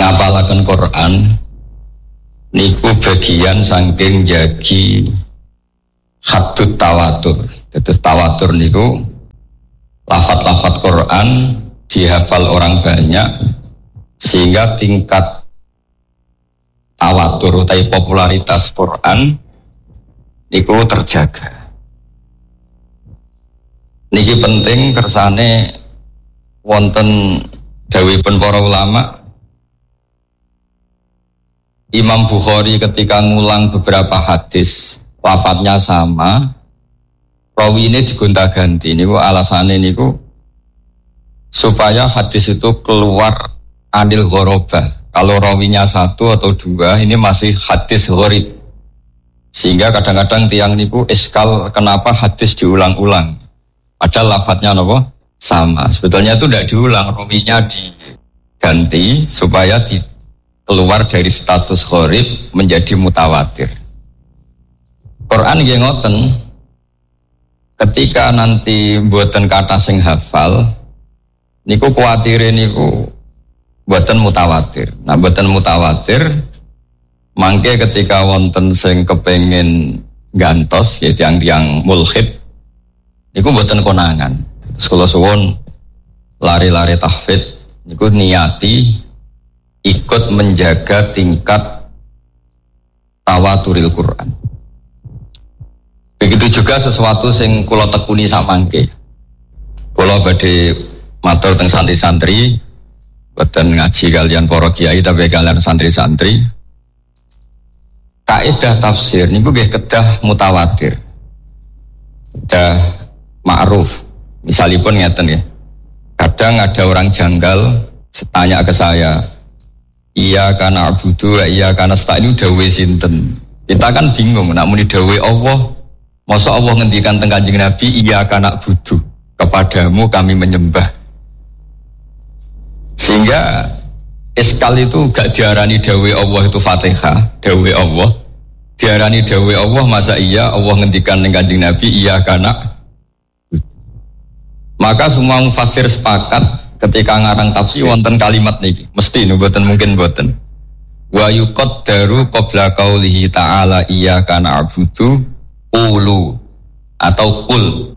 ngapalaken Quran niku bagian saking jagi haddut tawatur. Terus tawatur niku lafaz-lafaz Quran dihafal orang banyak sehingga tingkat tawatur atau popularitas Quran niku terjaga. Niki penting kersane wonten dawuhipun para ulama. Imam Bukhari ketika ngulang beberapa hadis lafadznya sama, rawi ini digonta-ganti. Niku alasannya niku supaya hadis itu keluar anil ghorobah. Kalau rawinya satu atau dua, ini masih hadis gharib. Sehingga kadang-kadang tiang niku iskal kenapa hadis diulang-ulang. Padahal lafadznya apa? Sama. Sebetulnya itu tidak diulang, rawinya diganti supaya keluar dari status gharib menjadi mutawatir. Quran nggih ngoten. Ketika nanti mboten kata sing hafal niku kuwatire niku mboten mutawatir. Nah mboten mutawatir mangke ketika wonten sing kepengin gantos ya tiang-tiang mulhid niku mboten konangan. Sekolah suwun lari-lari tahfidz niku niati ikut menjaga tingkat tawaturil Quran. Begitu juga sesuatu sing kula tekuni samangke. Kula badhe matur teng santri-santri, boten ngaji kalian para kiai tapi kalian santri-santri. Kaidah tafsir niku nggih kedah mutawatir. Kedah ma'ruf. Misalipun ngeten ya. Kadang ada orang janggal tanya ke saya, iya karena abudu, iya karena stak ini dawe sinten. Kita kan bingung, nak muni dawe Allah, masa Allah ngendikan teng Kanjeng Nabi, iya karena abudu, kepadamu kami menyembah. Sehingga iskal itu gak diarani dawe Allah itu Fatihah, dawe Allah. Diarani dawe Allah, masa iya Allah ngendikan teng Kanjeng Nabi, iya karena abudu. Maka semua mufassir sepakat ketika ngarang tafsir wonten kalimat niki mesti mboten mungkin mboten wa yuqaddaru qabla qaulihi ta'ala iyyaka na'budu qulu atau qul.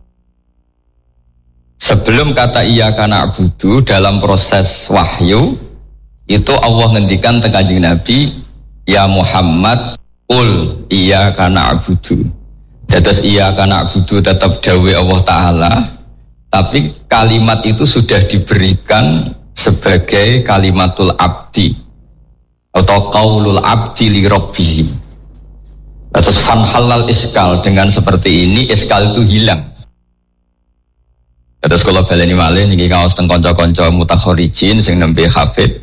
Sebelum kata iyyaka na'budu dalam proses wahyu itu Allah ngendikan teng Kanjeng Nabi ya Muhammad qul iyyaka na'budu. Dados iyyaka na'budu tetap dawuh Allah taala. Tapi kalimat itu sudah diberikan sebagai kalimatul abdi atau qaulul abdi li rabbih. Terus fanhalal iskal dengan seperti ini iskal itu hilang. Terus kalau baleni malih niki kaos teng kanca-kanca mutakharijin sing nembe hafid.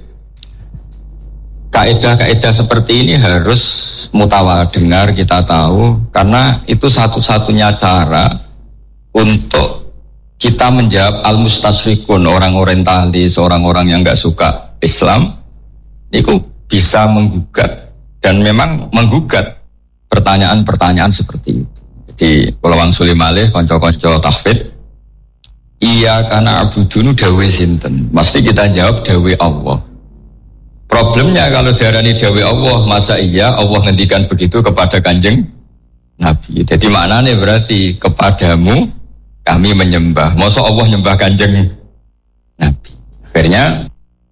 Kaidah-kaidah seperti ini harus mutawatir dengar kita tahu karena itu satu-satunya cara untuk kita menjawab al-mustasyrikun, orang orientalis, orang-orang yang enggak suka Islam, itu bisa menggugat dan memang menggugat pertanyaan-pertanyaan seperti itu. Jadi kalau wangsuli malih konco-konco tahfidz, iya karena abudunu dawe sinten, pasti kita jawab dawe Allah. Problemnya kalau diarani dawe Allah, masa iya Allah ngendikan begitu kepada Kanjeng Nabi. Jadi maknanya berarti kepadamu kami menyembah. Masa Allah nyembah Kanjeng Nabi. Akhirnya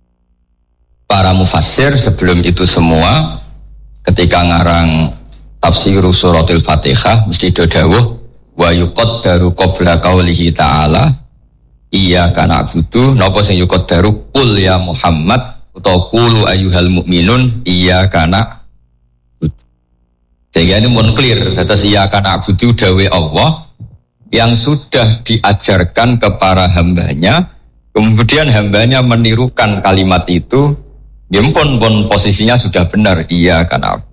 para mufassir sebelum itu semua ketika ngarang tafsir suratul Fatihah mesti dawuh wa yuqaddaru qabla qaulihi ta'ala iyyaka na'budu napa sing yuqaddaru qul ya Muhammad utawa qulu ayyuhal mu'minun iyyaka na'budu. Sehingga ini mun clear dados iyyaka na'budu dawuh Allah yang sudah diajarkan kepada hambanya, kemudian hambanya menirukan kalimat itu, pun posisinya sudah benar, iya kan aku.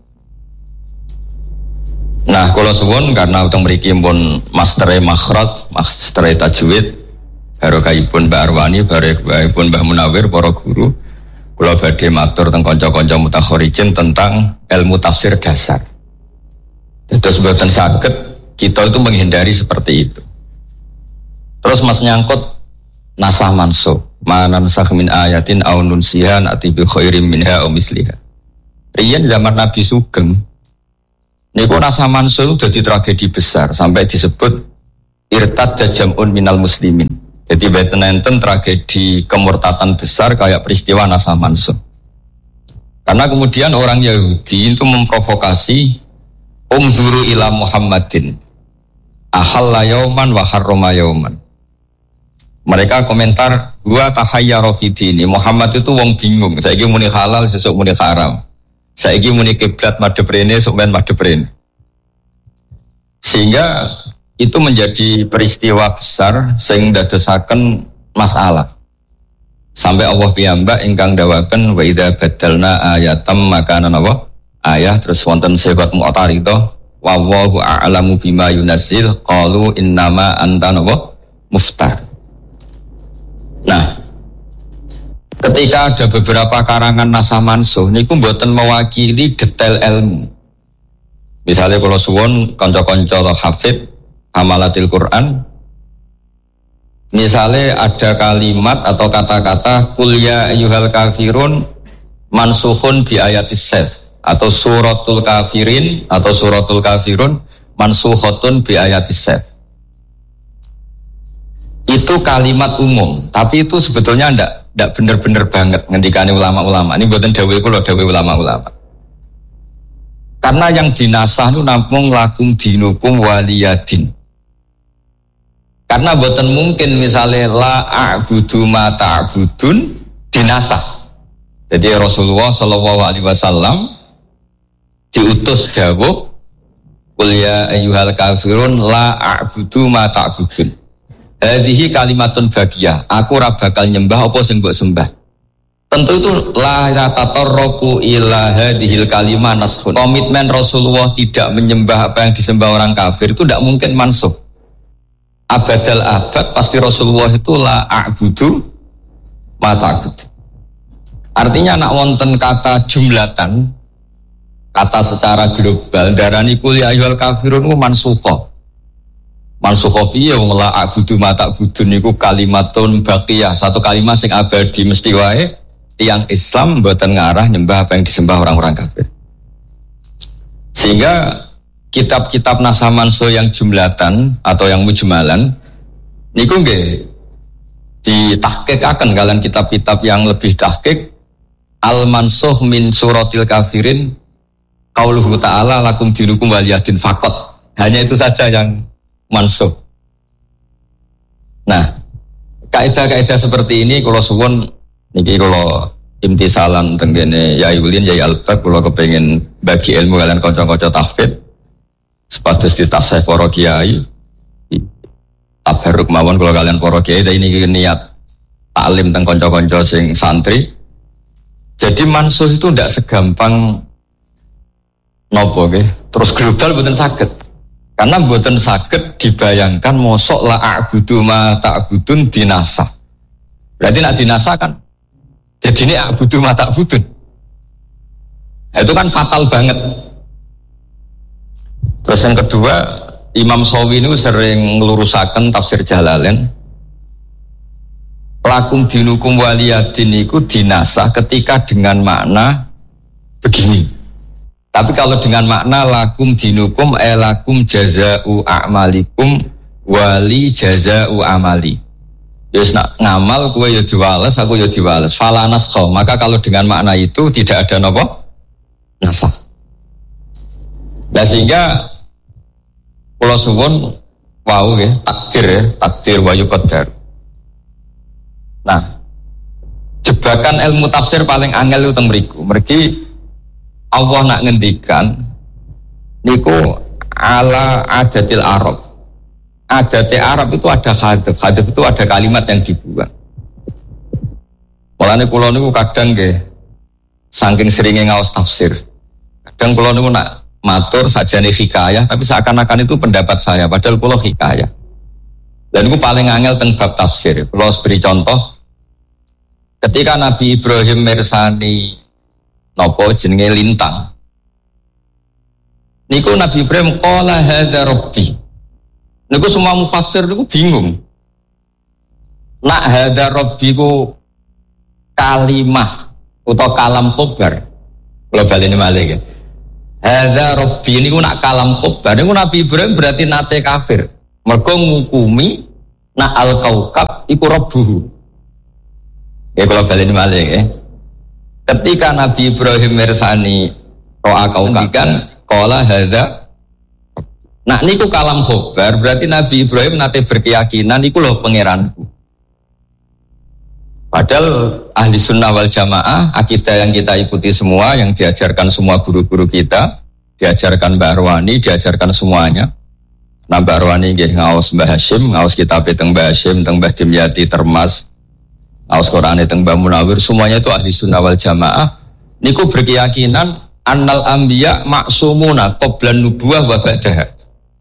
Nah, kalau suwun karena utang mriki pun mastere makhraj, mastere tajwid, barokahipun Mbak Arwani, barokahipun Mbah Munawir, para guru, kula badhe matur teng kanca-kanca mutakharijin tentang ilmu tafsir dasar. Terus mboten saged kita itu menghindari seperti itu. Terus mas nyangkut nasah mansuh. Manansakh min ayatin aw nunsiha na'ti bi khairim minha aw misliha. Riyen zaman Nabi Sugeng niku rasa mansuh dadi tragedi besar sampai disebut irtad jam'un minal muslimin. Jadi beten tragedi kemurtatan besar kayak peristiwa Nasa Mansuh. Karena kemudian orang Yahudi itu memprovokasi umzuru ila Muhammadin ahalla yauman wa harrama yauman. Mereka komentar gua tahayyara fi dini. Muhammad itu wong bingung. Saiki muni halal sesuk muni haram. Saiki muni kiblat madhep rene sok men madhep rene. Sehingga itu menjadi peristiwa besar sing dadosaken masalah. Sampai Allah piyambak ingkang dawaken wa idza badalna ayatam makanan apa? Ayah terus wonten sebat mu'taridho wallahu a'lamu bima yunazzil qalu innama anta apa? Muftar. Nah, ketika ada beberapa karangan Nasa Mansuh niku mboten mewakili detail ilmu. Misalnya kalau suwon kanca-kanca hafid Amalatil Quran, misalnya ada kalimat atau kata-kata Qul ya ayyuhal kafirun mansukhun bi ayatis saif, atau suratul kafirin atau suratul kafirun mansukhatun bi ayatis saif. Itu kalimat umum, tapi itu sebetulnya ndak bener-bener banget ngendikane ulama-ulama. Ini mboten dawuh kula, dawuh ulama-ulama. Karena yang dinasah itu namung lakum dinukum waliyadin. Karena mboten mungkin misalnya la a'budu ma ta'budun dinasah. Jadi Rasulullah sallallahu alaihi wasallam diutus dawuh qul ya ayyuhal kafirun la a'budu ma ta'budun. Hadhihi kalimatun bagiyah. Aku ora bakal nyembah apa sing mbok sembah. Tentu itu la tatarruqu ila hadhil kalimah naskhun. Komitmen Rasulullah tidak menyembah apa yang disembah orang kafir itu tidak mungkin mansuh. Abadal abad pasti Rasulullah itu la a'budu ma ta'bud. Artinya nak wonten kata jumlatan, kata secara global darani kul ya ayyuhal kafirun mansukha. Mansukha piye wong la a'budu ma ta'budun niku kalimatun baqiyah, satu kalimat sing abadi mesti wae tiyang Islam mboten ngarah nyembah apa yang disembah orang-orang kafir. Sehingga kitab-kitab Nasa Mansuh yang jumlatan atau yang mujmalan niku nggih ditahqiqaken kalian kitab-kitab yang lebih tahqiq. Al-mansuh min suratil kafirin qauluhu ta'ala lakum dinukum waliyadin faqat. Hanya itu saja yang mansuh. Nah, kaidah-kaidah seperti ini kalau suwun niki kalau imtisalan tenggene Yai Ulin Yai Albab kalau kepengin bagi ilmu kalian kanca-kanca tahfidz sepatus ditasih para kiai tabarruk mawon kalau kalian para kiai ini niat taklim teng kanca-kanca sing santri. Jadi mansuh itu ndak segampang nopo nggih terus global mboten saged. Karena mboten saged dibayangkan mosok la a'budu ma ta'budun dinasah. Berarti nak dinasah kan jadi ini a'budu ma ta'budun. Itu kan fatal banget. Terus yang kedua, Imam Sawi ini sering ngelurusaken tafsir Jalalain. Lakum dinukum waliyadin itu dinasah ketika dengan makna begini. Tapi kalau dengan makna lakum dinukum lakum jaza'u a'malikum wali jaza'u amali. Yus nak ngamal kowe ya diwales, aku ya diwales. Fala naskha. Maka kalau dengan makna itu tidak ada napa? Nasah. Nah sehingga kula suwun wau nggih takdir wa yuqaddar. Nah, jebakan ilmu tafsir paling angel itu teng mriku. Mergi Allah nak ngendikan niku ala adatil Arab. Adatnya Arab itu ada hadaf itu ada kalimat yang dibuang. Mulane kula niku kadang nggih saking seringnya ngaos tafsir. Kadang kula niku nak matur sajane hikayah tapi seakan-akan itu pendapat saya padahal kula hikayah. Dan itu paling angel teng bab tafsir. Kula beri contoh ketika Nabi Ibrahim mirsani napa jenenge lintang. Niku Nabi Ibrahim qala hadza rabbi. Niku semua mufassir niku bingung. Nak hadza rabbi ku kalimah atau kalam khobar. Kalau balik ini malih ya. Hadza Rabbi ini nak kalam khobar. Ini Nabi Ibrahim berarti nate kafir. Mergo ngukumi nak al-kaukab iku rabbuhu. Ya kalau balik ini malih ya. Ketika Nabi Ibrahim mirsani ro'a kaukab kan qala hadza. Nah niku kalam khobar berarti Nabi Ibrahim nate berkeyakinan iku lho pangeranku. Padahal ahli sunnah wal jamaah, akidah yang kita ikuti semua, yang diajarkan semua guru-guru kita, diajarkan Mbah Arwani, diajarkan semuanya. Nah Mbah Arwani ngaos Mbah Hashim, ngaos kitab teng Mbah Hashim, teng Mbah Dimyati Termas, ngaos Quran teng Mbah Munawir, semuanya itu ahli sunnah wal jamaah. Niku berkeyakinan annal anbiya maksumuna qablan nubuwah wa ba'daha.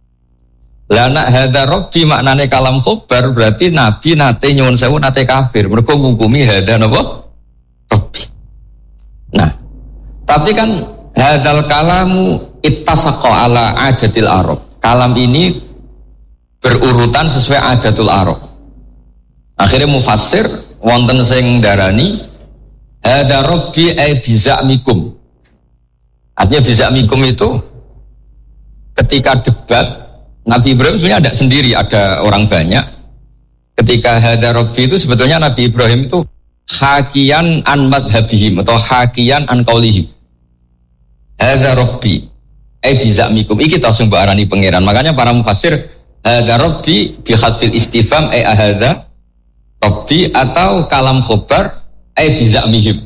Lah nak hadza Rabbi maknane kalam khobar berarti Nabi nate nyuwun sewu nate kafir. Mergo ngukumi hadza napa? Rabbi. Nah, tapi kan hadzal kalamu ittasaqa ala adatil Arab. Kalam ini berurutan sesuai adatul Arab. Akhirnya mufassir wonten sing darani hadza Rabbi ay bizamikum. Artinya bizamikum itu ketika debat Nabi Ibrahim sebenarnya ada sendiri, ada orang banyak. Ketika hadza Rabbi itu sebetulnya Nabi Ibrahim itu hakian an madhabihim atau hakian an qaulihim. Hadza Rabbi ai bizamikum iki langsung barani pangeran. Makanya para mufassir hadza Rabbi bi khatfil istifham ai hadza Rabbi atau kalam khobar ai bizamihim.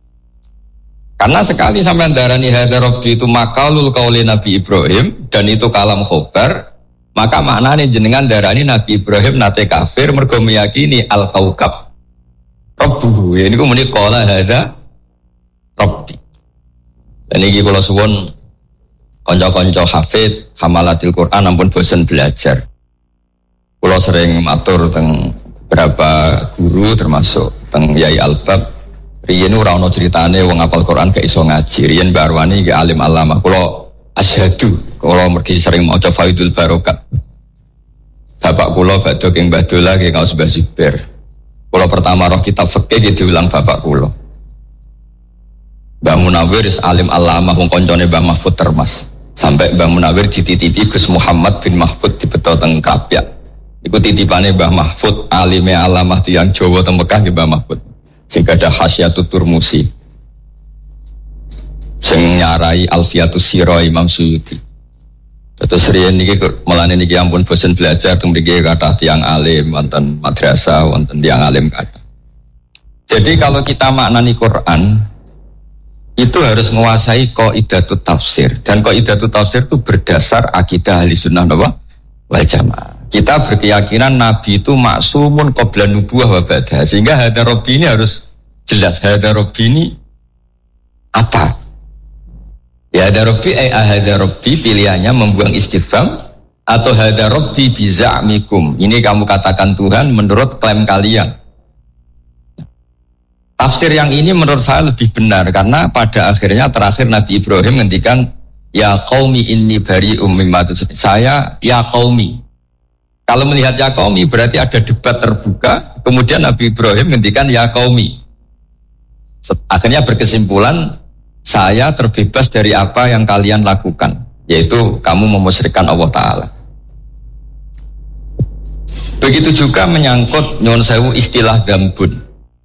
Karena sekali sampai darani hadza Rabbi itu makalul qauli Nabi Ibrahim dan itu kalam khobar, maka maknanya jenengan darani Nabi Ibrahim nate kafir mergo meyakini al-kaukab Rabbuhu. Ya niku muni qala hadza Rabbi. Dan iki kula suwun kanca-kanca hafid hamalatil Quran ampun bosen belajar. Kula sering matur teng beberapa guru termasuk teng Yai Albab. Riyen ora ana critane wong hafal Quran gak iso ngaji. Riyen Mbah Arwani ge alim alamah. Kula asyhadu kalau mergi sering maca Faidul Barokat. Bapak kula badhe king Mbah Dola king Kaos Mbah Zubair. Kula pertama roh kitab fikih diulang bapak kula. Mbah Munawir is alim alamah wong kancane Mbah Mahfud Termas. Sampai Mbah Munawir dititipi Gus Muhammad bin Mahfud dibeto teng Kapyak. Iku titipane Mbah Mahfud alime alamah tiyang Jawa teng Mekah nggih Mbah Mahfud. Sing gadah Hasyatut Turmusi. Sing nyarai Alfiatus Sira Imam Suyuti. Terus riyen niki melane niki ampun bosen belajar teng mriki kathah tiyang alim wonten madrasah wonten tiyang alim kathah. Jadi kalau kita maknani Quran itu harus menguasai qaidatut tafsir dan qaidatut tafsir itu berdasar akidah ahli sunnah wal jamaah. Kita berkeyakinan Nabi itu maksumun qabla nubuwah wa ba'daha, sehingga hadza Rabbi ini harus jelas. Hadza Rabbi ini apa? Ya hadza Rabbi hadza Rabbi pilihannya membuang istifham atau hadza Rabbi biza'mikum. Ini kamu katakan Tuhan menurut klaim kalian. Tafsir yang ini menurut saya lebih benar karena pada akhirnya terakhir Nabi Ibrahim ngendikan ya qaumi inni bari'um mimma tusyrikun. Saya ya qaumi. Kalau melihat ya qaumi berarti ada debat terbuka. Kemudian Nabi Ibrahim ngendikan ya qaumi. Akhirnya berkesimpulan saya terbebas dari apa yang kalian lakukan, yaitu kamu memusyrikkan Allah Ta'ala. Begitu juga menyangkut nyuwun sewu istilah dzambun.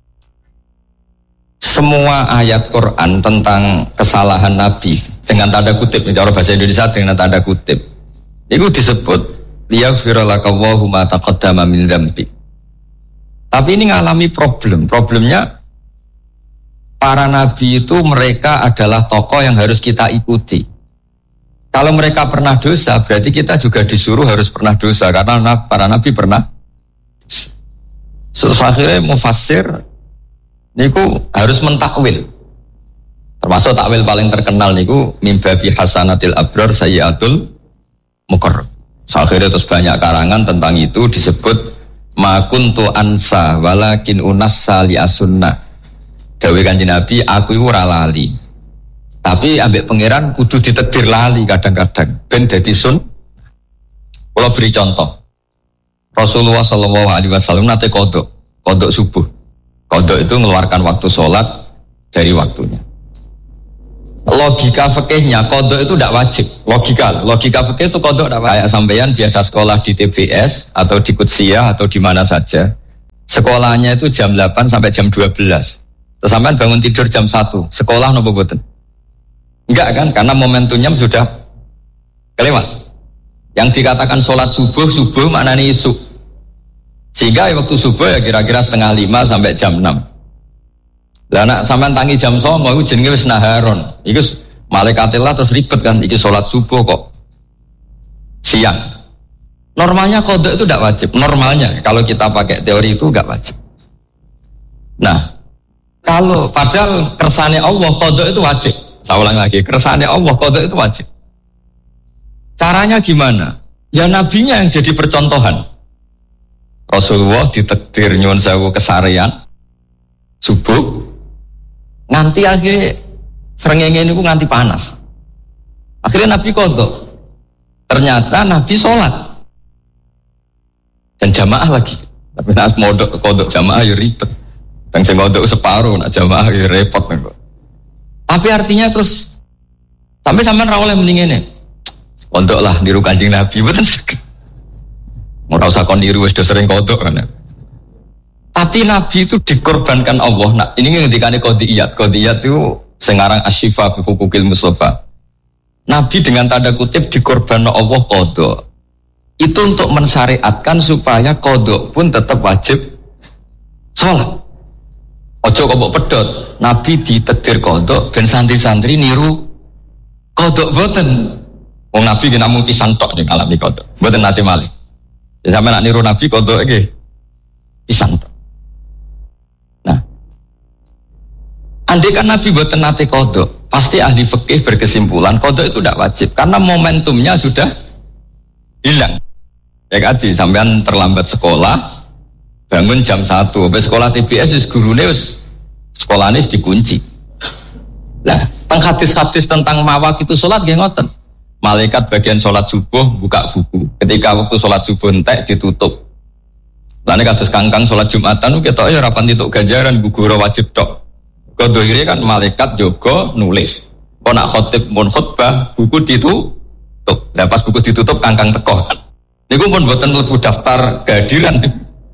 Semua ayat Quran tentang kesalahan Nabi dengan tanda kutip, cara bahasa Indonesia dengan tanda kutip, itu disebut liyaghfira lakallahu ma taqaddama min dzambi. Tapi ini ngalami problem. Problemnya para nabi itu mereka adalah tokoh yang harus kita ikuti. Kalau mereka pernah dosa, berarti kita juga disuruh harus pernah dosa karena para nabi pernah. Akhirnya mufassir niku harus mentakwil. Termasuk takwil paling terkenal niku mimbabi hasanatil abrar sayyiatul muqarrab. Akhirnya terus banyak karangan tentang itu disebut ma kuntu ansa walakin unassa li as-sunnah. Dawuh Kanjeng Nabi, aku iku ora lali. Tapi ambek pangeran kudu ditedir lali kadang-kadang ben dadi sun. Kula beri contoh. Rasulullah sallallahu alaihi wasallam nate kodok subuh. Qadha itu mengeluarkan waktu sholat dari waktunya. Logika fikihnya qadha itu tidak wajib. Logika fikih itu qadha tidak wajib. Kayak sampeyan biasa sekolah di TBS atau di Qudsiyah atau di mana saja. Sekolahnya itu jam 8 sampai jam 12. Terus sampean bangun tidur jam 1. Sekolah napa boten? Enggak kan? Karena momentumnya sudah kelewat. Yang dikatakan sholat subuh maknanya isu. Sehingga waktu subuh ya kira-kira 4:30 sampai jam 6. Lah nek sampean tangi jam 09.00 iku jenenge wis naharon. Iku malaikatillah terus ribet kan iki salat subuh kok siang. Normalnya qadha itu tidak wajib. Normalnya kalau kita pakai teori itu enggak wajib. Nah, kalau padahal kersane Allah qadha itu wajib. Saya ulang lagi, kersane Allah qadha itu wajib. Caranya gimana? Ya nabinya yang jadi percontohan. Rasulullah ditakdir nyuwun sewu kesarean subuh nganti akhirnya srengenge niku nganti panas. Akhirnya Nabi qadha. Ternyata Nabi sholat dan jamaah lagi. Tapi nek modok qadha jamaah ya ribet. Dan sing qadha separuh nak jamaah ya repot nek. Tapi artinya terus sampai sampean ra oleh mending ngene. Qadha lah niru Kanjeng Nabi mboten saged. Ora usah kon niru wis do sering qadha kan. Tapi Nabi itu dikorbankan Allah. Nah, ini ngendikane qadhiyat. Qadhiyat itu sengarang asy-syifa fi hukukil Mustafa. Nabi dengan tanda kutip dikorbankan Allah qadha. Itu untuk mensyariatkan supaya qadha pun tetap wajib salat. Ojo kok mbok pedhot. Nabi ditakdir qadha ben santri-santri niru qadha boten. Wong Nabi ki namung pisan tok ning alami qadha. Mboten nate malih. Ya sampe nak niru Nabi qadha iki pisan tok. Andai kan Nabi buat nate qadha, pasti ahli fikih berkesimpulan qadha itu tidak wajib karena momentumnya sudah hilang. Ya tadi sampean terlambat sekolah, bangun jam 1, habis sekolah TBS wis gurune wis sekolahane dikunci. Nah, teng hadis-hadis tentang mawaqit itu salat nggih ngoten. Malaikat bagian salat subuh buka buku. Ketika waktu salat subuh entek ditutup. Lah nek kados kangkang salat Jumatan ketok ya ora pantituk ganjaran gugur wajib tok. Dohire kan malaikat jogo nulis. Kok nak khotib mun khutbah buku ditutup. Lah pas buku ditutup kangkang teko. Niku pun mboten mlebu daftar kehadiran.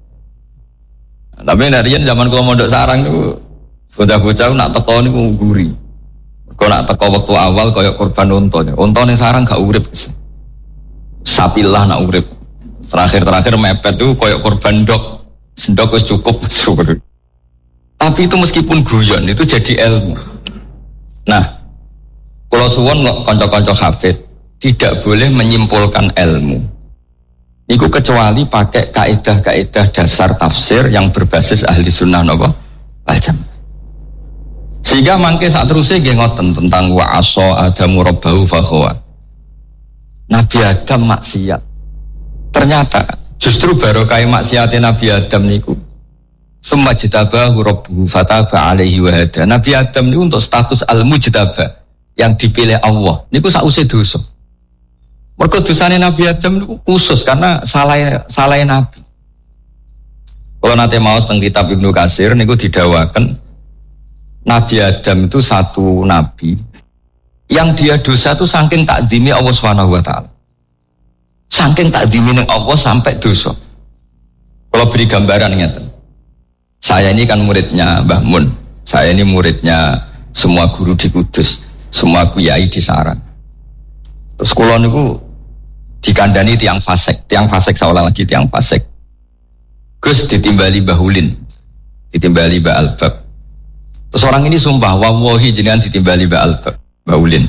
Tapi narian zaman kula mondok sarang niku bocah-bocah nak teko niku nguri. Kok nak teko waktu awal kaya korban unta. Unta ning sarang gak urip. Sapilah nak urip. Terakhir mepet tuh kaya korban ndok. Sendok wis cukup. Tapi itu meskipun guyon itu jadi ilmu. Nah, kalau suwon kanca-kanca hafid tidak boleh menyimpulkan ilmu. Itu kecuali pakai kaidah-kaidah dasar tafsir yang berbasis ahli sunnah napa wal jamaah. Sehingga mangke sak terusé nggih ngoten tentang wa asa adamu rabbahu fakhawa. Nabi Adam maksiat. Ternyata justru barokah maksiate Nabi Adam niku summa jitabahu rabbuhu fataba alaihi wa hada. Nabi Adam ini untuk status al-mujtaba yang dipilih Allah. Niku sausé dosa. Mergo dosane Nabi Adam niku khusus karena salah Nabi. Kalau nate maos teng kitab Ibnu Katsir niku didawaken Nabi Adam itu satu nabi yang dia dosa itu saking takdzimi Allah Subhanahu wa taala. Saking takdzimi ning Allah sampai dosa. Kalau beri gambaran ngeten. Saya ini kan muridnya Mbah Mun. Saya ini muridnya semua guru di Kudus, semua kiai di Saran. Terus kula niku dikandani tiang fasik saya ulang lagi tiang fasik. Gus ditimbali Bahulin, ditimbali Mbah Albab. Terus orang ini sumpah, wallahi jenengan ditimbali Mbah Bahulin.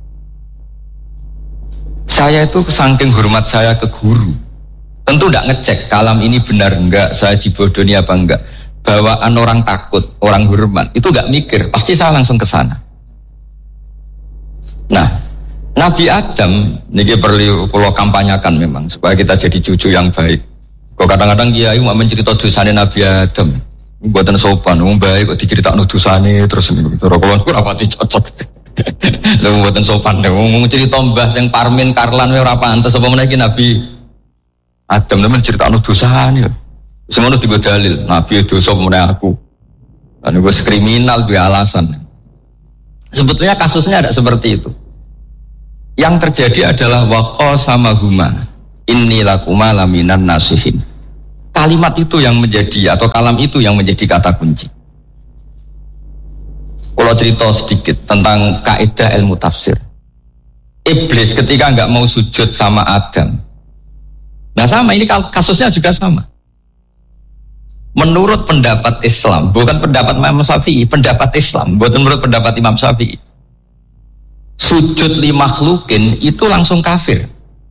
Saya itu saking hormat saya ke guru, tentu tidak ngecek kalam ini benar enggak, saya dibodohi apa enggak. Bawaan orang takut, orang hormat itu gak mikir, pasti saya langsung ke sana. Nah, Nabi Adam niki perlu kula kampanyakan memang supaya kita jadi cucu yang baik. Kok kadang-kadang kiai mau mencerita dosane Nabi Adam, mboten sopan, wong baik kok diceritakno dosane terus niku. Cara kula ora pati cocok. Lha mboten sopan wong cerita mbah sing Parmin Karlan ora pantes apa meneh iki Nabi Adam nemen ceritakno dosane. Semono tiga dalil, Nabi dosa meneh aku. Kan gue kriminal dua alasan. Sebetulnya kasusnya tidak seperti itu. Yang terjadi adalah waqasamahuma inni lakuma laminan nasihin. Kalimat itu yang menjadi atau kalam itu yang menjadi kata kunci. Kalau cerita sedikit tentang kaidah ilmu tafsir. Iblis ketika nggak mau sujud sama Adam. Nah sama ini kasusnya juga sama. Menurut pendapat Islam, bukan pendapat Imam Syafi'i, pendapat Islam, bukan menurut pendapat Imam Syafi'i. Sujud li makhlukin itu langsung kafir.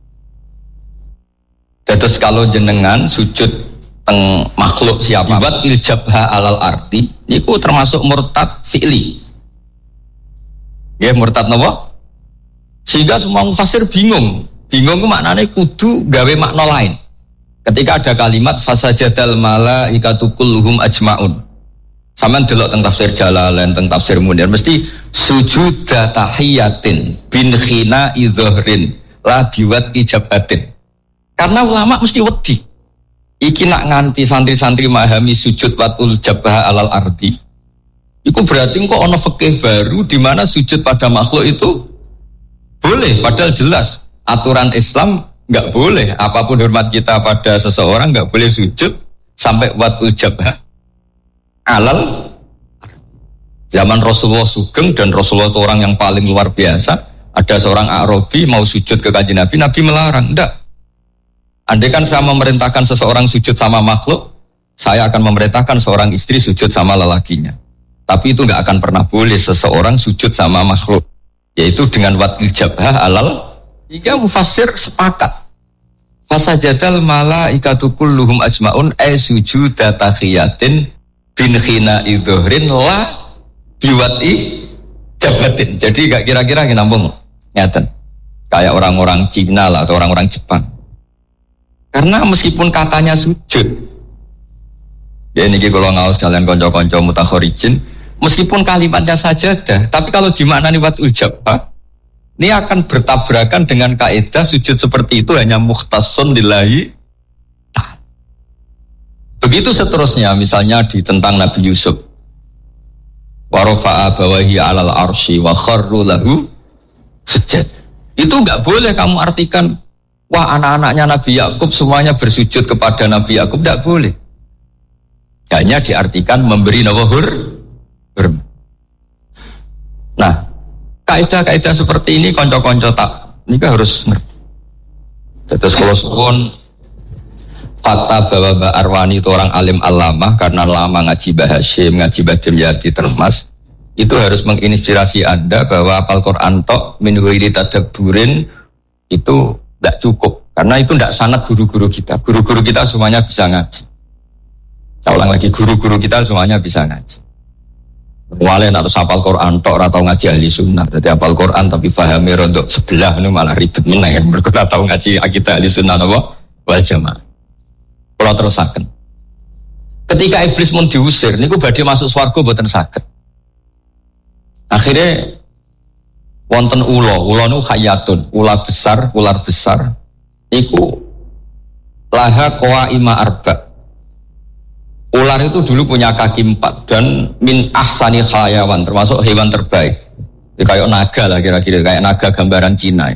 Terus kalau jenengan sujud teng makhluk siapa? Buat iljabha alal arti, itu termasuk murtad fi'li. Ya murtad napa? Sehingga semua mufassir bingung itu maknanya kudu gawe makna lain. Ketika ada kalimat fasajadal malaikatu kulluhum ajmaun. Sampeyan delok teng tafsir Jalalain, teng tafsir Munir mesti sujud tahiyatin bin khina idhrin la biwat ijabatin. Karena ulama mesti wedi. Iki nak nganti santri-santri memahami sujud watul jabah alal ardi. Iku berarti kok ono fikih baru di mana sujud pada makhluk itu boleh, padahal jelas aturan Islam enggak boleh. Apapun hormat kita pada seseorang enggak boleh sujud sampai watul jabah alal. Zaman Rasulullah Sugeng dan Rasulullah itu orang yang paling luar biasa. Ada seorang Arabi mau sujud ke kanjeng Nabi, Nabi melarang. Enggak. Andai kan saya memerintahkan seseorang sujud sama makhluk, saya akan memerintahkan seorang istri sujud sama lelakinya. Tapi itu enggak akan pernah boleh seseorang sujud sama makhluk, yaitu dengan watil jabah alal. Hingga mufassir sepakat. Fasajadal malaikatu kulluhum ajmaun ay sujuda tahiyatin bin khina idhrin la biwati jabatin. Jadi gak kira-kira nyambung ngeten. Kayak orang-orang Cina lah atau orang-orang Jepang. Karena meskipun katanya sujud. Ya ini kalau ngaos kalian konco-konco mutakhorijin, meskipun kalimatnya sajadah, tapi kalau dimaknani watul jabah, ini akan bertabrakan dengan kaidah sujud seperti itu hanya mukhtassun lillahi. Begitu seterusnya, misalnya di tentang Nabi Yusuf. Wa rafa'a bawahi 'alal arsy wa kharru lahu sujud. Itu enggak boleh kamu artikan wah anak-anaknya Nabi Yakub semuanya bersujud kepada Nabi Yakub, enggak boleh. Hanya diartikan memberi nawahur. Nah, kaidah-kaidah seperti ini konco-konco tak ini harus ngerti. Terus kalau suwun fakta bahwa Mbak Arwani itu orang alim alamah karena lama ngaji Mbah Hashim, ngaji Mbah Dimyati Termas, itu harus menginspirasi Anda bahwa hafal Quran tok min ghairi tadabburin itu tidak cukup, karena itu tidak sanad guru-guru kita. Guru-guru kita semuanya bisa ngaji. Saya ulang lagi, guru-guru kita semuanya bisa ngaji. Walen atau hafal Quran tok ora tau ngaji ahli sunnah. Jadi hafal Quran tapi pahami rondok sebelah ini malah ribet meneh. Mergo ora tau ngaji akidah ahli sunnah napa wal jamaah. Kalau terusaken. Ketika iblis mun diusir niku badhe masuk swarga mboten saged. Akhirnya wonten ula niku hayatun, ular besar niku laha qawaima arba. Ular itu dulu punya kaki 4 dan min ahsani hayawan, termasuk hewan terbaik. Ya, kayak naga lah kira-kira, kayak naga gambaran Cina. Ya.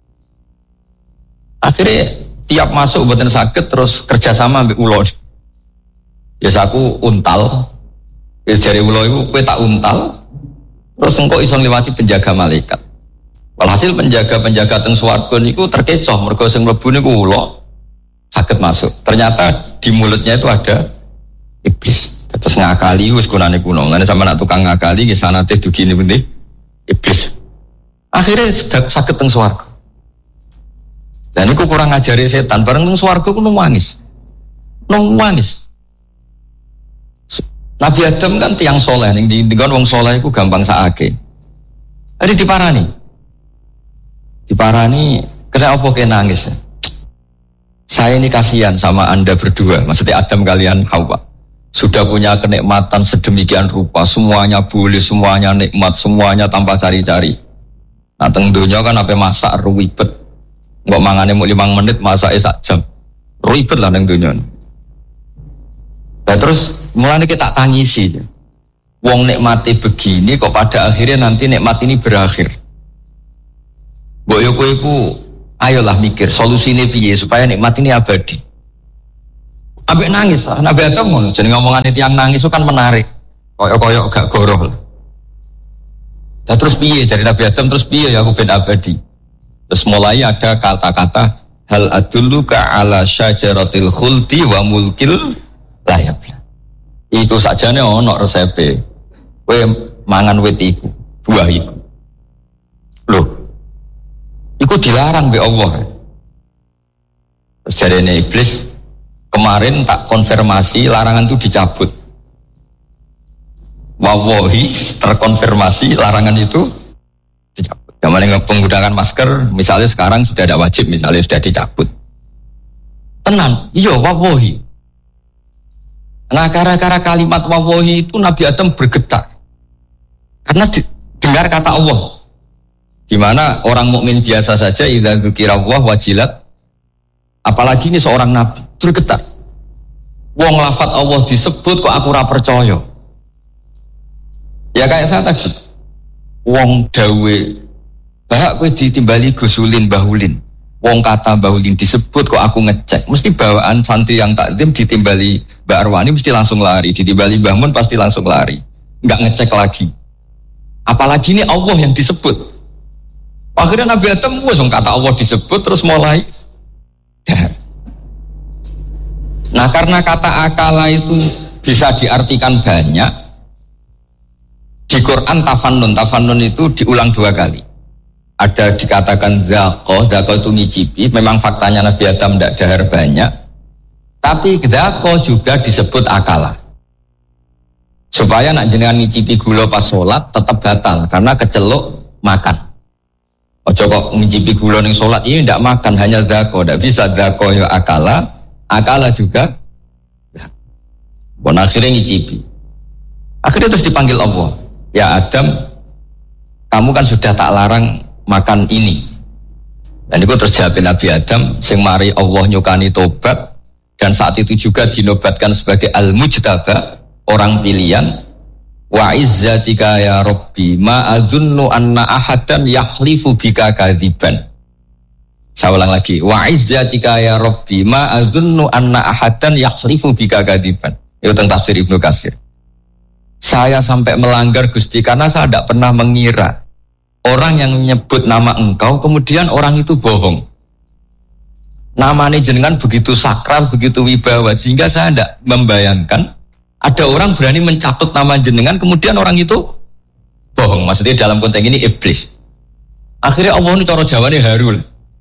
Akhirnya tiap masuk mboten saged terus kerjasama ambek ulo. Ya aku untal. Ya jare ulo iku kowe tak untal. Terus engko iso ngliwati penjaga malaikat. Walhasil penjaga-penjaga teng swarga niku terkecoh mergo sing mlebu niku ulo saged masuk. Ternyata di mulutnya itu ada iblis. Terus ngakali wis gunane kuno. Ngene sampe nak tukang ngakali nggih sanate dugi niku iblis. Akhirnya saged teng swarga. Dan itu kurang ngajari setan, bareng nang swarga ku nangis. Nabi Adam kan tiang soleh, ning dikon wong soleh iku gampang sakake. Ari diparani, kena apa ke nangis? Saya ini kasihan sama Anda berdua, maksudnya Adam kalian Hawa. Sudah punya kenikmatan sedemikian rupa, semuanya boleh, semuanya nikmat, semuanya tanpa cari-cari. Nah teng donya kan apa masak ribet. Nggak mangane mau 5 menit masake sak jam. Ribet lah nang donya. Nah terus mulane kita tangisi. Wong nikmati begini kok pada akhirnya nanti nikmat ini berakhir. Mbok yo kowe iku ayolah mikir solusine piye supaya nikmat ini abadi. Ambek nangis, Nabi Adam ngono jenenge omongane tiyang nangis itu kan menarik. Koyok-koyok gak goroh. Nah, terus piye jadi Nabi Adam terus piye ya aku ben abadi. Terus mulai ada kata-kata hal adulluka ala syajaratil khuldi wa mulkil la yabla. Iku sakjane ono resepe. Kowe mangan wit iku, buah iku. Loh. Iku dilarang be Allah. Terus jarene iblis kemarin tak konfirmasi larangan itu dicabut. Wallahi terkonfirmasi larangan itu dicabut. Yang menggunakan masker misalnya sekarang sudah ada wajib misalnya sudah dicabut. Tenan, iya wallahi. Nah gara-gara kalimat wallahi itu Nabi Adam bergetar. Karena dengar kata Allah. Di mana orang mukmin biasa saja idza dzukirallah wajilat. Apalagi ini seorang nabi bergetar. Wong lafaz Allah disebut kok aku ora percaya. Ya kayak saya tadi. Wong dawe bahak kowe ditimbali gusulin bahulin. Wong kata bahulin disebut kok aku ngecek. Mesti bawaan santri yang takdim ditimbali Mbak Arwani mesti langsung lari, ditimbali Mbah Mun pasti langsung lari. Enggak ngecek lagi. Apalagi ini Allah yang disebut. Akhirnya Nabi Adam wong kata Allah disebut terus mulai dahar. Nah karena kata akala itu bisa diartikan banyak. Di Quran tafannun itu diulang 2 kali. Ada dikatakan zaqo itu ngicipi. Memang faktanya Nabi Adam tidak dahar banyak. Tapi zaqo juga disebut akala. Supaya nak jenengan ngicipi gula pas sholat tetap batal karena keceluk makan. Ojo kok ngicipi gula ning sholat ini tidak makan hanya zaqo, tidak bisa zaqo ya akala juga. Bon akhirnya ngicipi. Akhirnya terus dipanggil Allah. Ya Adam, kamu kan sudah tak larang makan ini. Dan itu terus jawab Nabi Adam, sing mari Allah nyukani tobat dan saat itu juga dinobatkan sebagai al-mujtaba, orang pilihan. Wa izzatika ya Rabbi ma adzunnu anna ahadan yahlifu bika kadziban. Saya ulang lagi. Wa izzatika ya Rabbi ma adzunnu anna ahadan yahlifu bika kadziban. Itu tentang tafsir Ibnu Katsir. Saya sampai melanggar Gusti karena saya tidak pernah mengira orang yang menyebut nama engkau kemudian orang itu bohong. Namanya jenengan begitu sakral, begitu wibawa sehingga saya tidak membayangkan ada orang berani mencatut nama jenengan kemudian orang itu bohong. Maksudnya dalam konteks ini iblis. Akhirnya Allah ini cara jawabannya harul.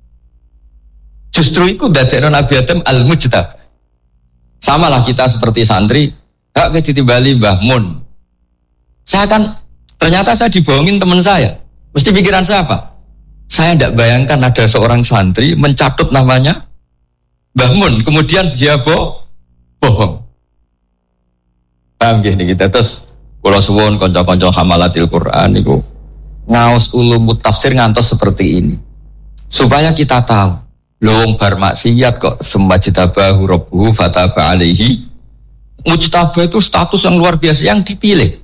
Justru itu dadekno Nabi Adam al-mujtab. Samalah kita seperti santri, hak ditibali Mbah Mun. Ternyata saya dibohongin teman saya. Mesti pikiran saya apa? Saya tidak bayangkan ada seorang santri mencatut namanya Mbah Mun, kemudian dia bohong. Paham gini kita terus kula suwun kanca-kanca hamalatil Quran niku ngaos ulum tafsir ngantos seperti ini. Supaya kita tahu, lowong bar maksiat kok semajitabahu rabbuhu fataba alaihi. Mujtabah itu status yang luar biasa yang dipilih.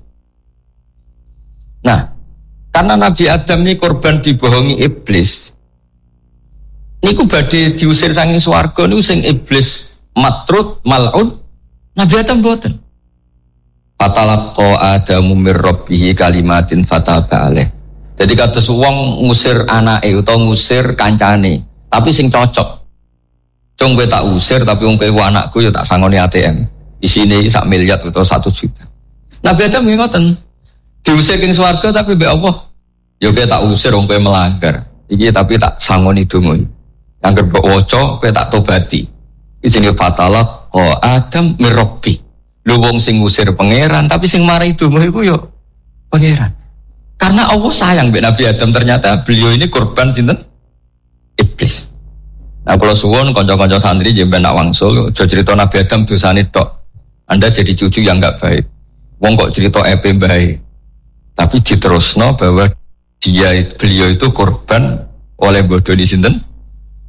Nah, karena Nabi Adam ini korban dibohongi iblis. Niku badhe diusir saking swarga niku sing iblis matrud mal'un, Nabi Adam mboten. Fatalaqa Adamu mir rabbih kalimatin fataba alaih. Jadi kados wong ngusir anake utawa ngusir kancane, tapi sing cocok. Cung kowe tak usir tapi wong kowe anakku ya tak sangoni ATM. Isine 1 miliar utawa 1 juta. Nabi Adam nggih ngoten. Diusir king swarga tapi mbek Allah. Ya kowe tak usir wong kowe melanggar. Iki tapi tak sangoni donga. Angger mbok waca kowe tak tobati. Iki jenenge fatalat Adam mir rabbi. Lu wong sing ngusir pangeran tapi sing marahi donga iku ya pangeran. Karena Allah sayang mbek Nabi Adam, ternyata beliau ini korban sinten? Iblis. Nah kalau suwun kanca-kanca santri jemben nak wangsul aja cerita Nabi Adam dosane tok. Anda jadi cucu yang enggak baik. Wong kok cerita EP baik. Tapi diterusno bahwa beliau itu korban oleh bodoh di sinten?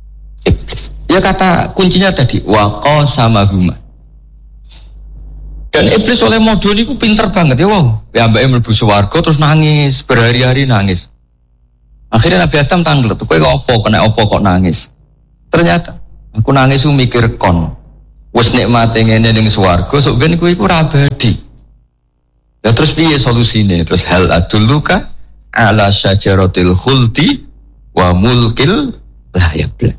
Iblis. Ya kata kuncinya tadi wa qasamahuma. Dan iblis oleh modul itu pinter banget ya wow. Ya mbaknya mlebu swarga terus nangis, berhari-hari nangis. Akhirnya Nabi Adam tanglet, kowe kena opo kok nangis. Ternyata aku nangis mikir kon. Wis nikmate ngene ning swarga sok ben kowe iku ora abadi. Ya terus piye solusine? Terus hal adulluka ala syajaratil khuldi wa mulkil la yabla.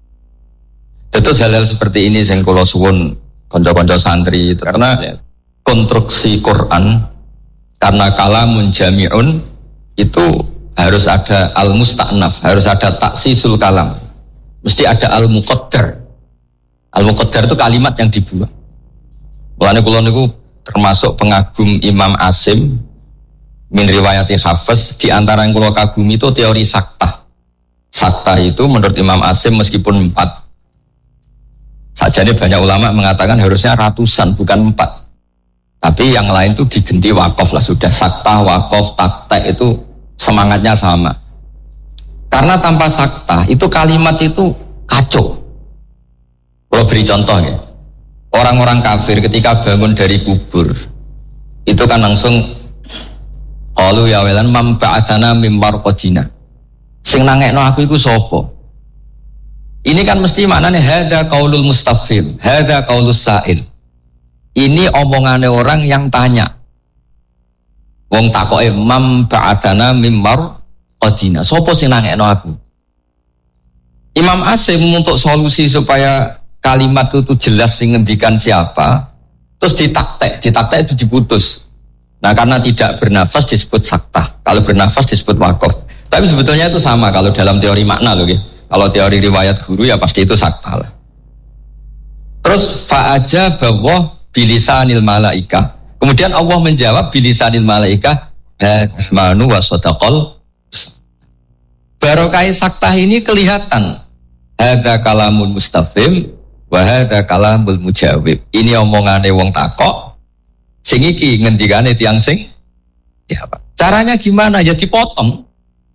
Terus hal-hal seperti ini sing kula suwun kanca-kanca santri karena konstruksi Quran karena kalamun jami'un itu harus ada al-musta'naf, harus ada taksisul kalam. Mesti ada al-muqaddar. Al-muqaddar itu kalimat yang dibuang. Mulane kula niku termasuk pengagum Imam Asim min riwayati Hafiz, di antara yang kula kagumi itu teori sakta. Sakta itu menurut Imam Asim meskipun 4 sajane banyak ulama mengatakan harusnya ratusan bukan 4. Tapi yang lain itu digenti wakaf lah sudah. Sakta, wakaf, taktek itu semangatnya sama. Karena tanpa sakta itu kalimat itu kacau. Kalau beri contoh ya, orang-orang kafir ketika bangun dari kubur itu kan langsung qalu ya welan mam ba'atsana mim marqadina. Sing nangekno aku iku sapa? Ini kan mesti maknanya hadza qaulul mustafhim, hadza qaulus sa'il. Ini omongannya orang yang tanya. Wong takoke mam ba'atsana mim marqadina. Sapa sing nangekno aku? Imam Asim untuk solusi supaya kalimat itu jelas sing ngendikan siapa, terus ditaktek itu diputus. Nah karena tidak bernafas disebut sakta, kalau bernafas disebut wakaf. Tapi sebetulnya itu sama kalau dalam teori makna loh ya. Kalau teori riwayat guru ya pasti itu sakta lah. Terus fa'aja bahwa bilisanil malaika. Kemudian Allah menjawab bilisanil malaika manu wa sadaqal. Barokah sakta ini kelihatan. Hadza kalamul mustafhim wa hadza kalamul mujawib. Ini omongane wong takok. Sing iki ngendikane tiyang sing jawab. Caranya gimana? Ya dipotong.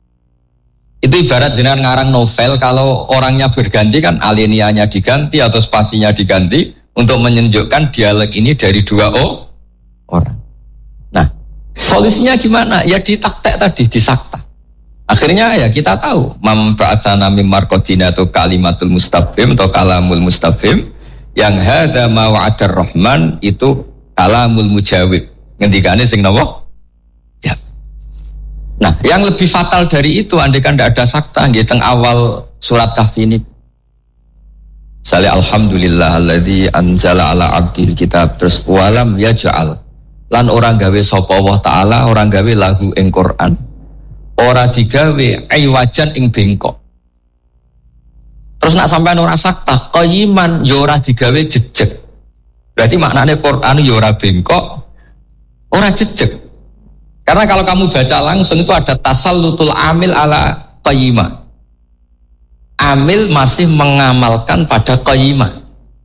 Itu ibarat jenengan ngarang novel, kalau orangnya berganti kan alinianya diganti atau spasinya diganti untuk menunjukkan dialog ini dari 2 orang. Nah, solusinya gimana? Ya ditaktek tadi, disakta. Akhirnya ya kita tahu mam ba'atsana mim marqadina atau kalimatul mustafhim atau kalamul mustafhim, yang hadza ma wa'adar rahman itu kalamul mujawib. Ngendikane sing napa? Ya. Nah, yang lebih fatal dari itu andai kan tidak ada sakta nggih teng awal surat Kahfi ini. Misalnya alhamdulillah alladzi anzala ala abdil kitab terus walam yaj'al lan orang gawe sapa Allah taala orang gawe lahu ing Quran ora digawe aiwajan ing bengkok. Terus nak sampean ora sakta qayiman ya ora digawe jejeg. Berarti maknanya Quran ya ora bengkok, ora jejeg. Karena kalau kamu baca langsung itu ada tasallutul amil ala qayyimah. Amil masih mengamalkan pada qayyimah.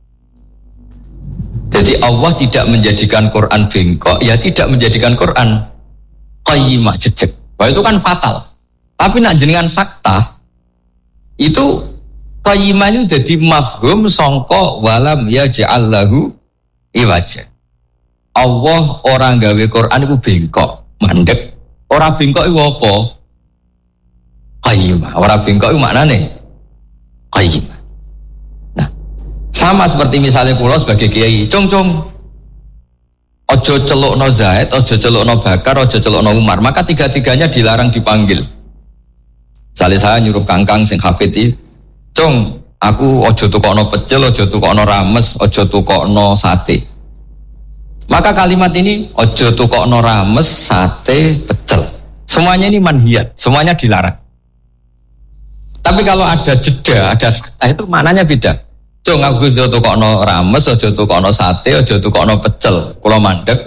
Jadi Allah tidak menjadikan Quran bengkok, ya tidak menjadikan Quran qayyimah jejeg. Wah itu kan fatal. Tapi nak jenengan sakta itu qayyimah itu jadi mafhum sangka walam yaj'al lahu iwaja. Allah orang gawe Quran itu bengkok. Mandek, orang bengkok itu apa? Qayyimah. Orang bengkok itu maknanya qayyimah. Nah, sama seperti misalnya kula sebagai kiai, cung ojo celukno Zaid, ojo celukno Bakar, ojo celukno Umar. Maka tiga-tiganya dilarang dipanggil. Misalnya saya nyuruh kangkang sing hafidhi, cung, aku ojo tukokno pecel, ojo tukokno rames, ojo tukokno sate. Maka kalimat ini ojo tukokno rames, sate, pecel. Semuanya ini manhiyat, semuanya dilarang. Tapi kalau ada jeda, ada sakta itu maknanya beda. Cung aku ojo tukokno rames, ojo tukokno sate, ojo tukokno pecel. Kula mandeg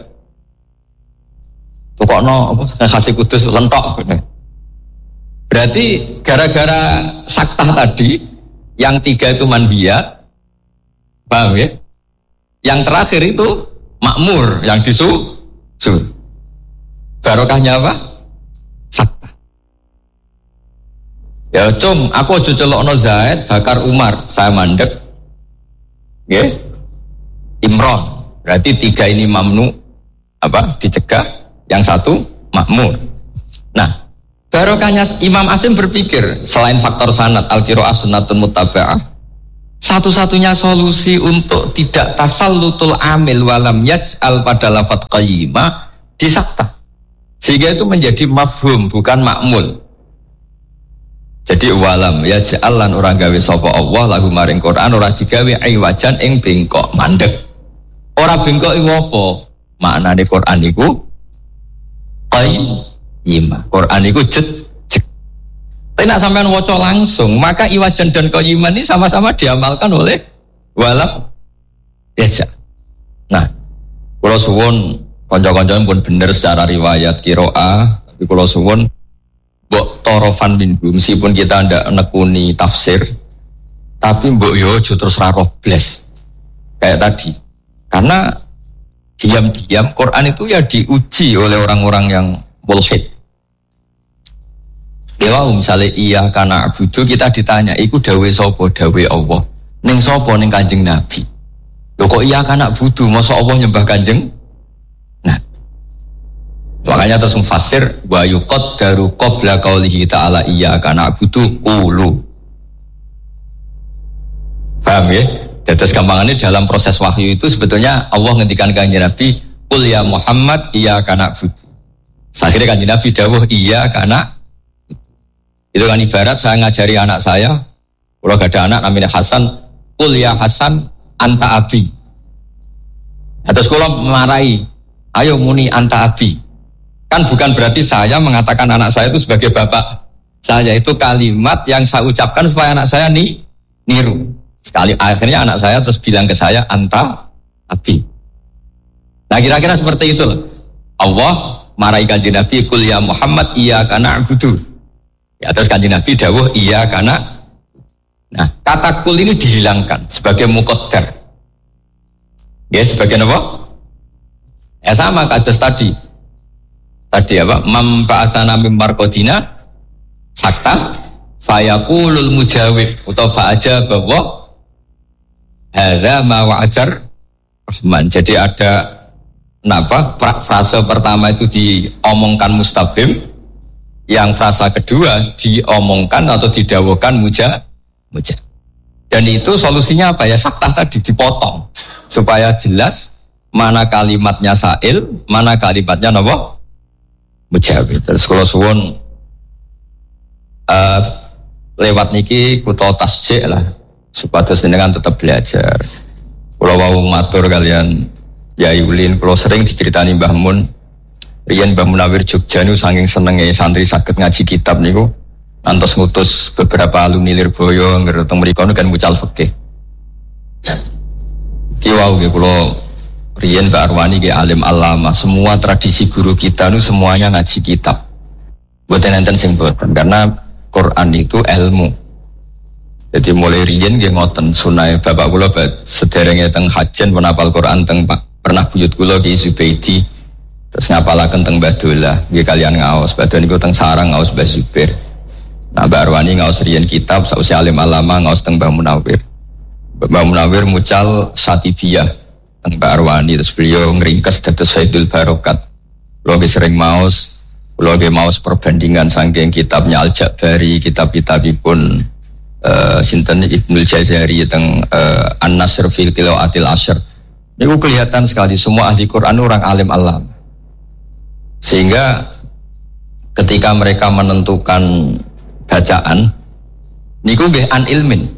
tukokno apa khasi kudus lentok. Berarti gara-gara sakta tadi yang 3 itu manhiyat. Paham ya? Yang terakhir itu makmur yang disuruh. Barokahnya apa? Sakta. Ya cung, aku aja celokno Zaid, Bakar, Umar, saya mandek. Nggih. Imron. Berarti 3 ini mamnu dicegah, yang 1 makmur. Nah, barokahnya Imam Asim berpikir selain faktor sanad al-qiraah sunnatun muttaba'ah, satu-satunya solusi untuk tidak tasallutul amil walam yaj'al pada lafadz qayyimah disakta. Sehingga itu menjadi mafhum bukan makmul. Jadi walam yaj'al lan ora gawe sapa Allah lahu maring Quran ora digawe iwajan ing bengkok mandek. Ora bengkok iku apa? Maknane Quran iku qayyimah. Quran iku jek. Tapi nak sampean waca langsung, maka iwajan dan qayyimah ini sama-sama diamalkan oleh walam yaj'al. Nah, kula suwun kanca-kanca pun bener secara riwayat qiraah, tapi kula suwun mbok torofan minhu, meskipun kita ndak nekuni tafsir, tapi mbok yo aja terus ra roh blas. Kayak tadi. Karena diam-diam Quran itu ya diuji oleh orang-orang yang mulhid. Dewa misalnya iya kana abudu, kita ditanya iku dawe sapa? Dawe Allah. Ning sapa? Ning Kanjeng Nabi. Lho kok iya kana abudu, masa Allah nyembah Kanjeng? Nah, makanya terus mufassir wa yuqaddaru qabla qaulihi ta'ala iya kana abudu qulu. Paham ya? Terus gampangannya dalam proses wahyu itu sebetulnya Allah ngendikan Kanjeng Nabi qul ya Muhammad iya kana abudu. Akhirnya Kanjeng Nabi dawuh iya kana. Itu kan ibarat saya ngajari anak saya, kalau gak ada anak namanya Hasan, qul ya Hasan anta abi. Terus kalau memarahi, ayo muni anta abi. Kan bukan berarti saya mengatakan anak saya itu sebagai bapak saya, itu kalimat yang saya ucapkan supaya anak saya niru. Sekali akhirnya anak saya terus bilang ke saya anta abi. Nah kira-kira seperti itu. Allah marahi Kanjeng Nabi qul ya Muhammad iyyaka na'budu. Ya terus Kanjeng Nabi dawuh iya karena kata kul ini dihilangkan sebagai muqaddar. Ya sebagai apa? Ya sama kados tadi mam ba'atsana mim marqadina sakta fayaqulul mujawib utawa fa'ajaba wa hadza ma wa'adar rahman. Jadi ada frase pertama itu diomongkan mustafhim, yang frasa kedua diomongkan atau didawuhkan muja. Dan itu solusinya apa ya? Saktah tadi dipotong supaya jelas mana kalimatnya sa'il, mana kalimatnya apa? Mujawib. Terus kalau suwun lewat niki kuto tasjik lah supados jenengan tetap belajar. Kalau wau matur kalian Yai Ulin, kalau sering diceritani Mbah Mun, riyen Mbah Munawir Jogja niku saking senenge santri saged ngaji kitab niku ngantos ngutus beberapa alumni Lirboyo ngerti mriku kan mucal fikih. Ki wau nggih kula riyen Mbak Arwani nggih alim alama, semua tradisi guru kita niku semuanya ngaji kitab. Mboten enten sing boten karena Quran itu ilmu. Jadi mulai riyen nggih ngoten sunah bapak kula sederenge teng hajen pun hafal Quran teng pernah buyut kula Ki Zubaidi. Terus ngapalaken teng Mbah Dolah nggih kalian ngaos badan niku teng sarang ngaos Mbah Zubair. Nah Mbak Arwani ngaos riyen kitab sausi alim alama ngaos teng Mbah Munawir. Mbah Munawir mucal Satibiyah teng Mbak Arwani terus beliau ngringkes dados Faidul Barokat. Kula nggih sering maos, kula nggih maos perbandingan saking kitabnya Al-Jabari, kitab-kitabipun sinten Ibnul Jazari teng An-Nasr fil Tilaatil Ashr. Niku kelihatan sekali semua ahli Quran orang alim alam. Sehingga ketika mereka menentukan bacaan niku nggih an ilmin.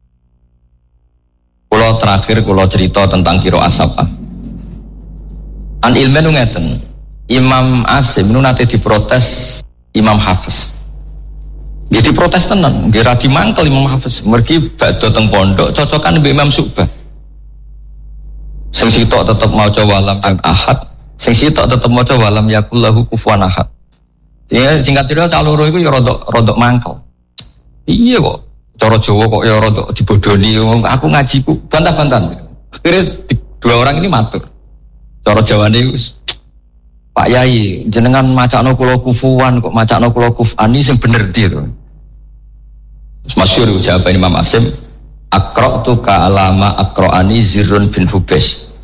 Kula terakhir kula cerita tentang qiraah sab'ah. An ilmin ngeten. Imam Asim nu nate diprotes Imam Hafiz. Nggih diprotes tenan, nggih ra dimangkel Imam Hafiz. Mergi badhe teng pondok cocokan mbek Imam Su'bah. Sing sitok tetep maca walam ahad, sing sitok tetep maca walam yakullahu kufuwan ahad. Ya singkat cerita cah loro iku ya rodok mangkel. Iya kok cara Jawa kok ya rodok dibodoni, aku ngajiku bantah-bantahan. Akhirnya dua orang ini matur. Cara Jawane Pak Yai, jenengan macakno kula kufuwan kok macakno kula kufani sing bener ndi to. Terus masyhur jawaban Imam Asim, aqra'tu ka alama aqra'ani Zirrun bin Hubais.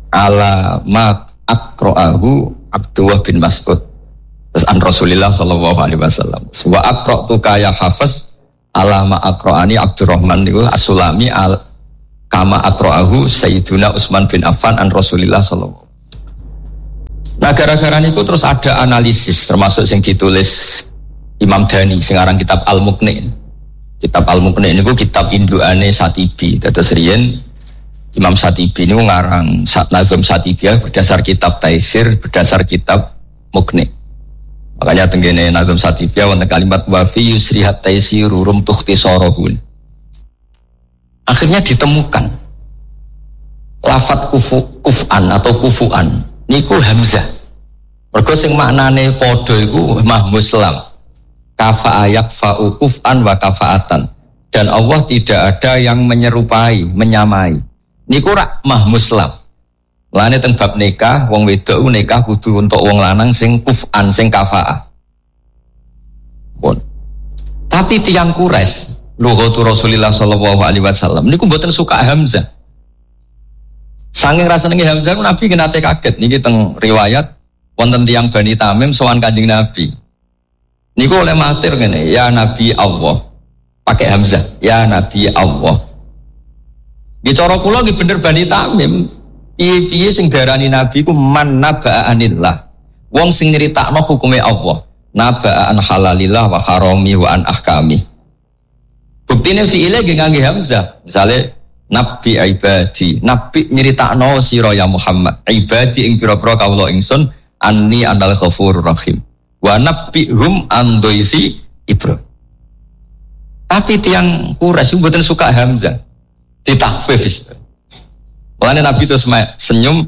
ala ma aqra'ahu Abdullah bin Mas'ud. Terus an Rasulillah sallallahu alaihi wasallam. Wa aqra'tuka ya Hafiz ala ma aqra'ani Abdurrahman niku As-Sulami al kama aqra'ahu Sayyiduna Utsman bin Affan an Rasulillah sallallahu. Nah gara-gara niku terus ada analisis termasuk yang ditulis Imam Dhani sekarang kitab Al-Muqni. Kitab Al-Muqni niku kitab induane Satibi. Dados riyen Imam Satibi ini ngarang Nazm Satibiyah berdasar kitab Taisir, berdasar kitab Muqni. Makanya tenggene Nazm Satibiyah wonten kalimat wa fi yusrihat taisiru rum tukhtisarahun. Akhirnya ditemukan lafadz kuf'an atau kufu'an niku hamzah. Mergo sing maknane padha iku mahmuslam. Kafa'a yakfa'u kuf'an wa kafa'atan. Dan Allah tidak ada yang menyerupai, menyamai. Niku rak mahmuslam. Lane teng bab nikah, wong wedok nikah kudu untuk wong lanang sing kuf'an, sing kafa'ah. Pun. Tapi tiyang Quraisy, lughatu Rasulillah sallallahu alaihi wasallam niku mboten suka hamzah. Saking rasane hamzah Nabi nate kaget niki teng riwayat wonten tiyang Bani Tamim sowan Kanjeng Nabi. Niku oleh matur ngene, ya Nabi Allah. Pakai hamzah, ya Nabi Allah. Di cara kula nggih bener Bani Tamim. Piye-piye sing darani Nabi ku man naba'anillah. Wong sing nyritakno hukume Allah. Naba'an halalillah wa harami wa an ahkami. Buktine fi'ile nggih ngangge hamzah. Misale Nabi ibadi, Nabi nyritakno sira ya Muhammad. Ibadi ing pira-pira kawula ingsun anni anal ghafurur rahim. Wa nabbihum an dhaifi Ibrahim. Tapi tiang Quraisy mboten suka hamzah. Ditakhfif. Mulane Nabi terus senyum.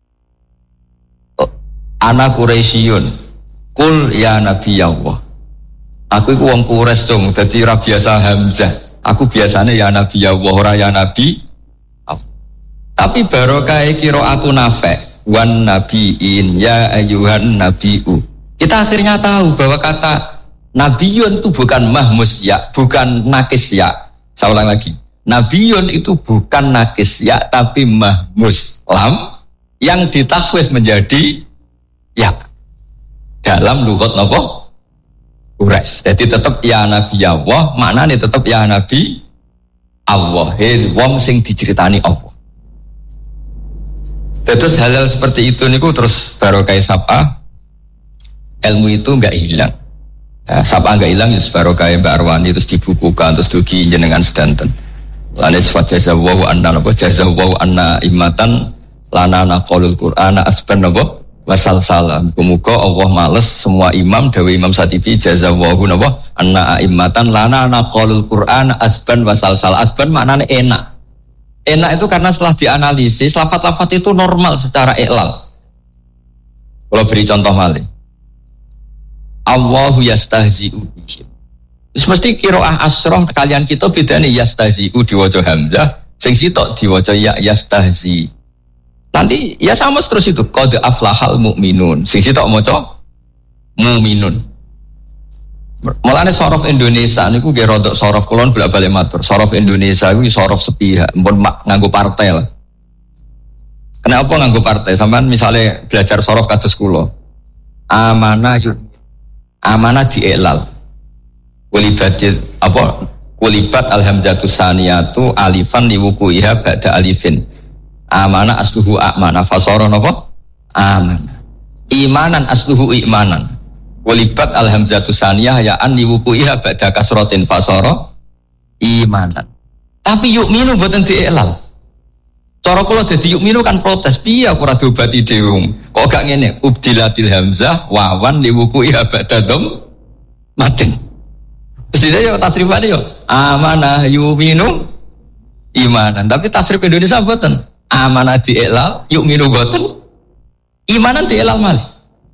Ana Quraisyun. Kul ya Nabi Allah. Aku iku wong Quraisy dong, dadi ora biasa hamzah. Aku biasanya ya Nabi Allah, ora ya Nabi. Tapi barokah qiraatu Nafi' wan nabiin ya ayyuhan nabiu. Kita akhirnya tahu bahwa kata nabiyun itu bukan mahmus ya, bukan nakis ya. Saya ulang lagi. Nabiyun itu bukan nakis ya, tapi mahmus lam yang ditakhfif menjadi ya. Dalam lughat napa? Quraisy. Jadi tetap ya Nabi Allah, maknanya tetap ya Nabi Allah. Wong sing diceritani Allah. Terus hal-hal seperti itu niku terus barokah sapa ilmu itu enggak hilang. Ya, sapa enggak hilang ya barokah Mbak Arwani terus dibukukan terus dugi jenengan sedanten. Lane sifat jazawahu anna napa jazawahu anna imatan lana naqalul Qur'ana asban napa wasalsalam. Muga Allah males semua imam dawe Imam Satibi jazawahu napa anna imatan lana naqalul Qur'ana asban wasalsal. Asban maknane enak. Enak itu karena setelah dianalisis lafaz-lafaz itu normal secara iklal. Kalau beri contoh malih. Allahu yastahzi'u bihim. Terus mesti qiraah asroh kalian kita bedane yastahzi'u diwaca hamzah, sing sitok diwaca ya yastahzi. Nanti ya sama terus itu qad aflahal mu'minun. Sing sitok maca mu'minun. Mulane sorof Indonesia niku nggih rodok sorof kulon bolak-balik matur. Sorof Indonesia iku sorof sepihak, mpun nganggo partai lah. Kenapa nganggo partai? Sampeyan misalnya belajar sorof kados kula. Amanah diiklal. Kulibat alhamzatus saniyatu alifan liwukuiha ba'da alifin. Amana asluhu amana fasara napa? Amana. Imanan asluhu imanan. Kulibat alhamzatus saniyah ya an liwukuiha ba'da kasratin fasara imanan. Tapi yukminu mboten diiklal. Cara kula dadi yukminu kan protes. Piye aku ora diobati dhewe. Kok gak ngene? Ubdilatil hamzah wawan liwukuiha ba'da dham matin. Terus yo tasrifane yo amanah yuminu imanan. Tapi tasrif Indonesia mboten. Amanah diiklal, yuminu mboten. Imanan diiklal malih.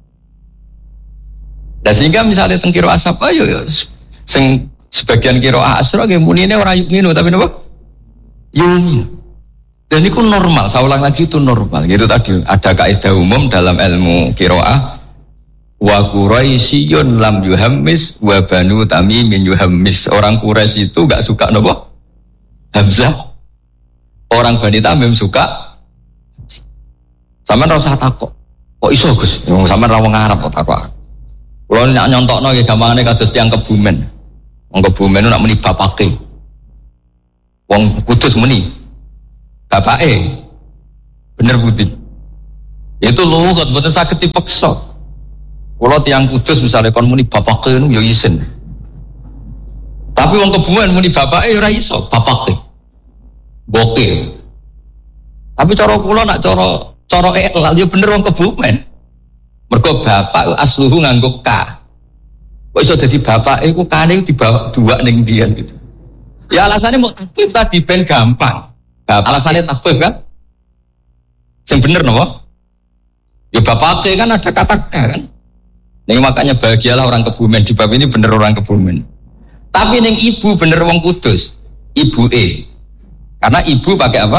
Lah sehingga misalnya teng qiraah asap ayo sing sebagian qiraah asra nggih munine ora yuminu tapi napa? Yuminu. Dan itu normal, saya ulang lagi itu normal. Gitu tadi ada kaidah umum dalam ilmu qiraah. Wa Quraisyun lam yuhammis wa banu Tamimin yuhammis. Orang Quraisy itu enggak suka napa? Hamzah. Orang Bani Tamim suka. Sampeyan ora usah takok. Kok iso Gus? Wong sampeyan ra wong Arab kok takok. Kulo nek nyontokno nggih gampangane kados tiyang Kebumen. Wong Kebumen nak muni bapake. Wong Kudus muni bapake. Bener budi. Itu lugat mboten saged dipeksa. Kulo tiyang Kudus misalnya kon muni bapake niku ya isin. Tapi wong Kebumen muni bapake ora iso, bapake. Boke. Tapi cara kula nak cara elal ya bener wong Kebumen. Mergo bapak asluhu nganggo ka. Kok iso dadi bapak iku kane dibawa dua ning dian gitu. Ya alasannya mau takfif tadi ben gampang. Alasannya takfif kan? Sing bener napa? Ya bapake kan ada kata ka kan. Ning makanya bahagialah orang Kebumen di bab ini bener orang Kebumen. Tapi ning ibu bener wong Kudus. Ibu Karena ibu pakai apa?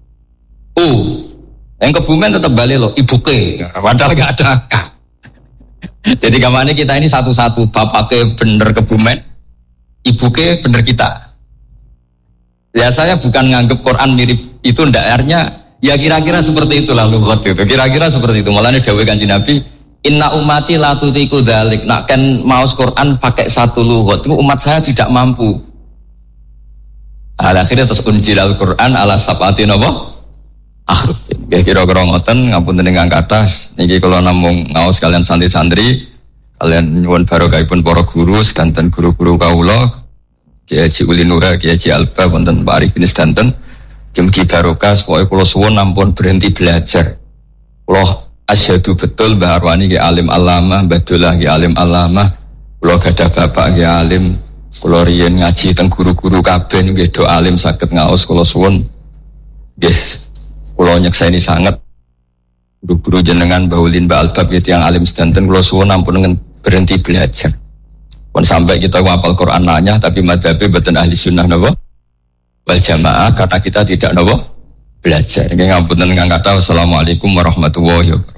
Yang Kebumen tetap balik loh, ibu ke, padahal nggak ada K. Jadi kemana kita ini satu-satu, bapak ke bener Kebumen, ibu ke bener kita. Ya saya bukan nganggep Quran mirip itu ndarnya, ya kira-kira seperti itulah lughat itu, kira-kira seperti itu. Mulanya dawuh Kanjeng Nabi, inna umati la tutiku dzalik. Nak kan maos Quran pakai satu lughat, itu umat saya tidak mampu. Akhirnya terus unjilal Quran ala sab'ati napa? Ahruf. Ya kira-kira ngoten ngapunten ingkang kathah niki kula namung ngaos kalian santri-santri kalian nyuwun barokahipun para guru sedanten guru-guru kawula Kiai Haji Uli Nura Kiai Haji Alba wonten Pak Arif bin sedanten mugi barokah supaya kula suwun ampun berhenti belajar. Kula asyhadu betul Mbah Arwani ki alim alama, Mbah Dullah ki alim alama, kula gadah bapak ki alim, kula riyen ngaji teng guru-guru kabeh nggih do alim saged ngaos kula suwun nggih. Kulo nyekseni sangat guru-guru jenengan Baulin Mbak Albab ya yang alim sedanten kulo suwun ampun berhenti belajar. Pun sampai kita hafal Quran nanya tapi madhabe mboten ahli sunnah napa wal jamaah karena kita tidak napa belajar. Nggih ngapunten ingkang kathah. Wassalamualaikum warahmatullahi wabarakatuh.